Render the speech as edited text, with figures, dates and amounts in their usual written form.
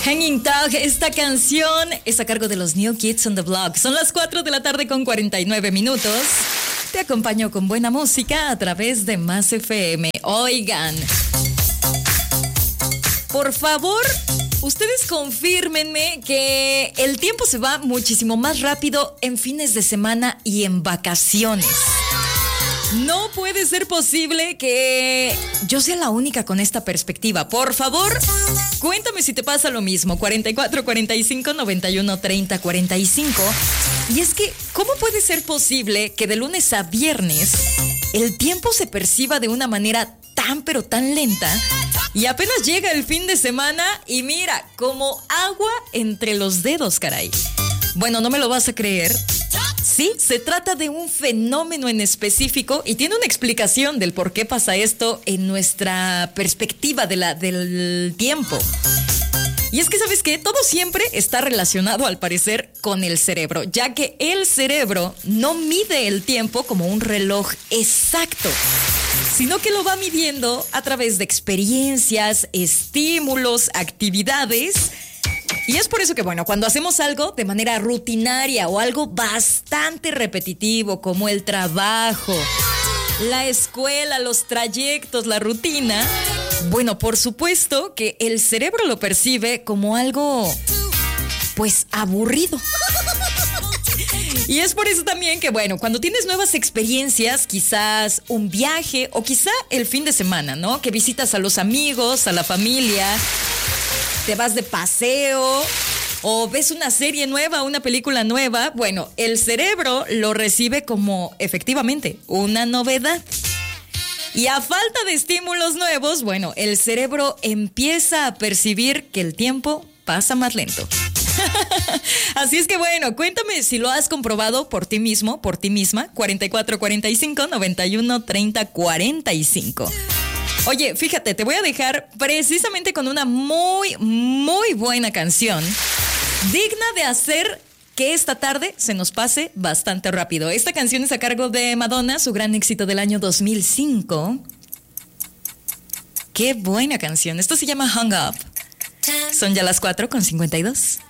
Hanging Dog, esta canción es a cargo de los New Kids on the Block. Son las 4 de la tarde con 49 minutos. Te acompaño con buena música a través de Más FM. Oigan, por favor, ustedes confírmenme que el tiempo se va muchísimo más rápido en fines de semana y en vacaciones. No puede ser posible que yo sea la única con esta perspectiva. Por favor, cuéntame si te pasa lo mismo. 44 45 91 30 45. Y es que, ¿cómo puede ser posible que de lunes a viernes el tiempo se perciba de una manera tan pero tan lenta? Y apenas llega el fin de semana y mira, como agua entre los dedos, caray. Bueno, no me lo vas a creer. Sí, se trata de un fenómeno en específico y tiene una explicación del por qué pasa esto en nuestra perspectiva del tiempo. Y es que, ¿sabes qué? Todo siempre está relacionado, al parecer, con el cerebro, ya que el cerebro no mide el tiempo como un reloj exacto, sino que lo va midiendo a través de experiencias, estímulos, actividades. Y es por eso que, bueno, cuando hacemos algo de manera rutinaria o algo bastante repetitivo, como el trabajo, la escuela, los trayectos, la rutina, bueno, por supuesto que el cerebro lo percibe como algo, pues, aburrido. Y es por eso también que, bueno, cuando tienes nuevas experiencias, quizás un viaje o quizá el fin de semana, ¿no? Que visitas a los amigos, a la familia, te vas de paseo o ves una serie nueva, una película nueva, bueno, el cerebro lo recibe como, efectivamente, una novedad. Y a falta de estímulos nuevos, bueno, el cerebro empieza a percibir que el tiempo pasa más lento. Así es que, bueno, cuéntame si lo has comprobado por ti mismo, por ti misma. 44 45 91 30 45. Oye, fíjate, te voy a dejar precisamente con una muy, muy buena canción, digna de hacer que esta tarde se nos pase bastante rápido. Esta canción es a cargo de Madonna, su gran éxito del año 2005. ¡Qué buena canción! Esto se llama Hung Up. Son ya las 4:52.